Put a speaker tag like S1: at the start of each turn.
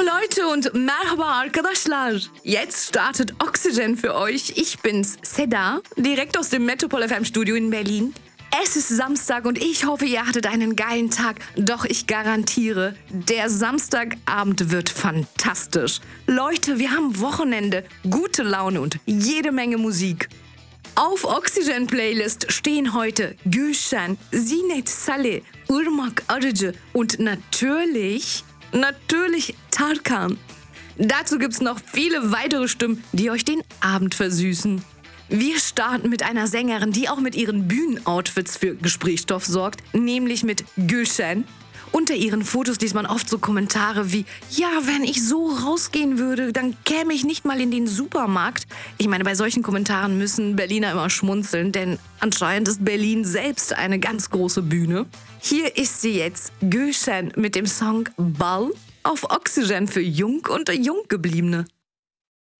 S1: Hallo Leute und merhaba arkadaşlar. Jetzt startet Oxygen für euch. Ich bin's, Seda, direkt aus dem Metropol FM Studio in Berlin. Es ist Samstag und ich hoffe, ihr hattet einen geilen Tag. Doch ich garantiere, der Samstagabend wird fantastisch. Leute, wir haben Wochenende, gute Laune und jede Menge Musik. Auf Oxygen Playlist stehen heute Gülşen, Zinet Saleh, Irmak Arıcı und natürlich Tarkan. Dazu gibt's noch viele weitere Stimmen, die euch den Abend versüßen. Wir starten mit einer Sängerin, die auch mit ihren Bühnenoutfits für Gesprächsstoff sorgt, nämlich mit Gülşen. Unter ihren Fotos liest man oft so Kommentare wie: Ja, wenn ich so rausgehen würde, dann käme ich nicht mal in den Supermarkt. Ich meine, bei solchen Kommentaren müssen Berliner immer schmunzeln, denn anscheinend ist Berlin selbst eine ganz große Bühne. Hier ist sie jetzt, Gülşen, mit dem Song Bal auf Oxygen für Jung und Junggebliebene.